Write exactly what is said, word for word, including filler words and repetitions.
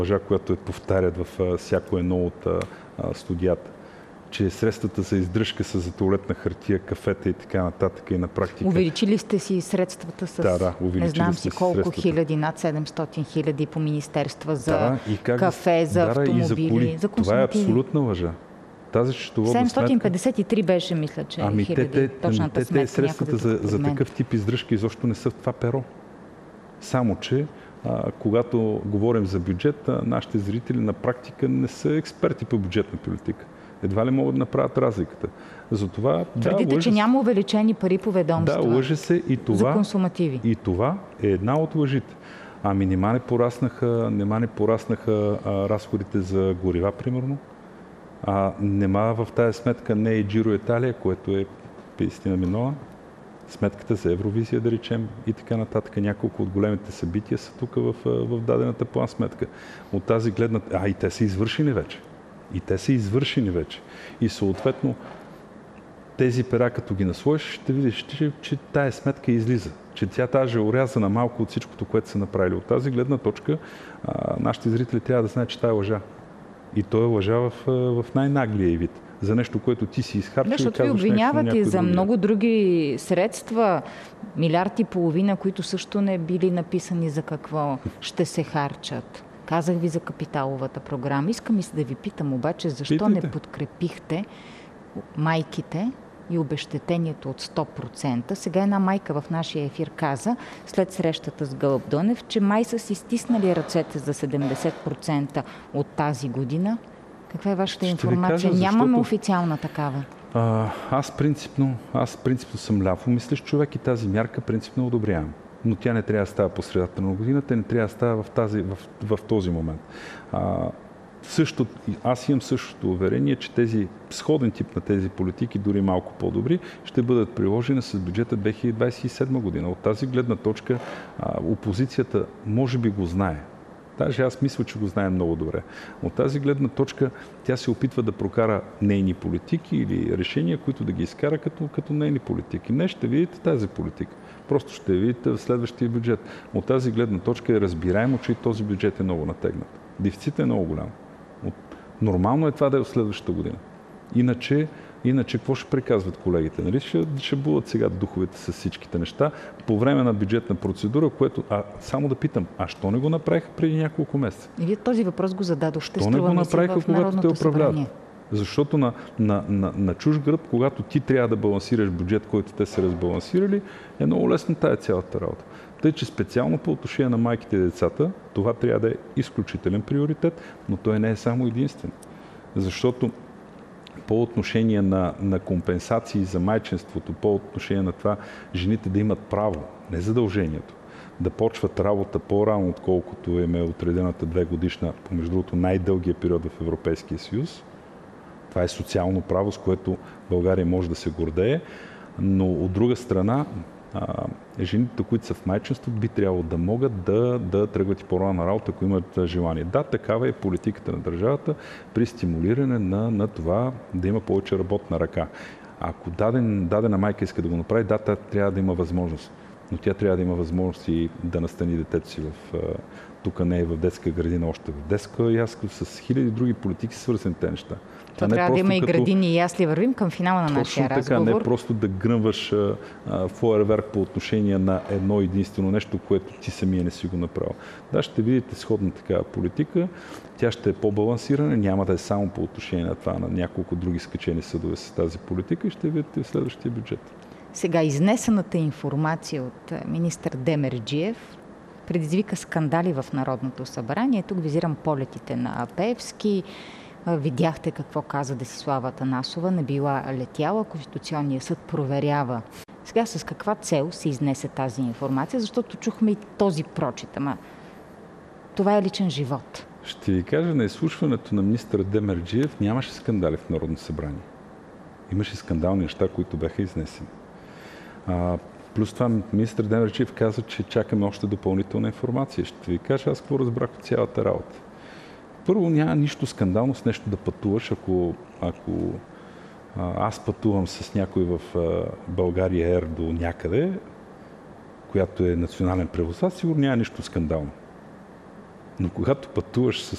лъжа, която е повтарят в всяко едно от студията, че средствата за издръжка са за туалетна хартия, кафета и така нататък и на практика. Увеличили сте си средствата с да, да, не знам си колко средствата. хиляди, над седемстотин хиляди по министерства за да, и как кафе, за да, автомобили, и за коли. за Това е абсолютна лъжа. Тази счетоводна седемстотин петдесет и три беше, мисля, че ами хиляди. Те, те, точната те, сметка, те средствата за, за такъв тип издръжки изобщо не са в това перо. Само, че а, когато говорим за бюджет, а, нашите зрители на практика не са експерти по бюджетна политика. Едва ли могат да направят разликата. Затова, твърдите, да, че няма увеличени пари по ведомства. Да, лъже се и това, за консумативи. И това е една от лъжите. Ами нема не пораснаха, нема не пораснаха а, разходите за горива, примерно. А, нема в тази сметка не е Джиро Италия, което е петдесет на милиона. Сметката за Евровизия, да речем, и така нататък. Няколко от големите събития са тук в, в дадената план сметка. От тази гледна... А, и те са извършени вече. И те са извършени вече. И съответно, тези пера, като ги наслоиш, ще видиш, че, че тая сметка излиза. Че тя тази е орязана малко от всичкото, което са направили. От тази гледна точка, а, нашите зрители трябва да знаят, че тая е лъжа. И той е лъжа в, в най-наглия вид. За нещо, което ти си изхарчил. Защото ви обвиняват и за други. много други средства, милиард и половина, които също не били написани за какво ще се харчат. Казах ви за капиталовата програма. Искам и се да ви питам обаче, защо Питайте. не подкрепихте майките и обезщетението от сто процента. Сега една майка в нашия ефир каза, след срещата с Гълъб Донев, че май са си стиснали ръцете за седемдесет процента от тази година. Каква е вашата Ще информация? кажа, защото... Нямаме официална такава. А, аз, принципно, аз принципно съм ляво мислещ човек и тази мярка принципно одобрявам. Но тя не трябва да става по средата на годината, не трябва да става в, тази, в, в този момент. А, също, аз имам същото уверение, че тези сходен тип на тези политики, дори малко по-добри, ще бъдат приложени с бюджета две хиляди двадесет и седма година. От тази гледна точка а, опозицията може би го знае. Даже аз мисля, че го знаем много добре. От тази гледна точка тя се опитва да прокара нейни политики или решения, които да ги изкара като, като нейни политики. Не ще видите тази политика. Просто ще видите в следващия бюджет. От тази гледна точка е разбираемо, че и този бюджет е много натегнат. Дефицитът е много голям. Нормално е това да е от следващата година. Иначе, иначе какво ще приказват колегите? Нали? Ще, ще будат сега духовете с всичките неща по време на бюджетна процедура, което... А, само да питам, а що не го направиха преди няколко месеца? И вие този въпрос го зададохте, що не го направиха, в когато те управляват? събрание? Защото на, на, на, на чуж гръб, когато ти трябва да балансираш бюджет, който те са разбалансирали, е много лесно тая цялата работа. Тъй, че специално по отношение на майките и децата, това трябва да е изключителен приоритет, но той не е само единствен. Защото по отношение на, на компенсации за майчинството, по отношение на това жените да имат право, не задължението, да почват работа по-рано, отколкото им е отредената две годишна, помежду другото най-дългия период в Европейския съюз. Това е социално право, с което България може да се гордее, но от друга страна, а, жените, които са в майчинство, би трябвало да могат да, да тръгват и по-рано на работа, ако имат желание. Да, такава е политиката на държавата при стимулиране на, на това да има повече работна ръка. Ако даден, дадена майка иска да го направи, да, тя трябва да има възможност. Но тя трябва да има възможност и да настани детето си в... Тук не е в детска градина, още в детска ясла, с хиляди други политики свързани тези неща. Това трябва да има и градини и ясли. Вървим към финала на нашия така, разговор. Точно така, не просто да гръмваш фойерверк по отношение на едно единствено нещо, което ти самия не си го направил. Да, ще видите сходна такава политика. Тя ще е по-балансирана, няма да е само по отношение на това, на няколко други скачени съдове с тази политика и ще видите в следващия бюджет. Сега, изнесената информация от министър Демерджиев предизвика скандали в Народното събрание. Тук визирам полетите на Пеевски. Видяхте какво каза Десислава Атанасова. Не била летяла. Конституционният съд проверява. Сега с каква цел се изнесе тази информация? Защото чухме и този прочит. Ама това е личен живот. Ще ви кажа, на изслушването на министър Демерджиев нямаше скандали в Народното събрание. Имаше скандални неща, които бяха изнесени. А, плюс това министър Демерджиев каза, че чакаме още допълнителна информация. Ще ви кажа аз какво разбрах от цялата работа. Първо, няма нищо скандално с нещо да пътуваш, ако, ако а, аз пътувам с някой в а, България Ер до някъде, която е национален превозвач, сигурно няма нищо скандално. Но когато пътуваш с